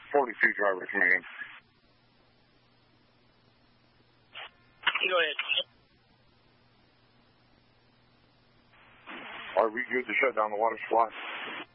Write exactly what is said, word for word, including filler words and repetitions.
forty-two driver command. Go ahead. Are we good to shut down the water supply?